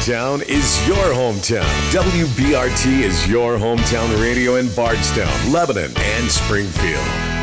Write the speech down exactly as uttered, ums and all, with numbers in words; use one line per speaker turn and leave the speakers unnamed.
hometown is your hometown. W B R T is your hometown radio in Bardstown, Lebanon, and Springfield.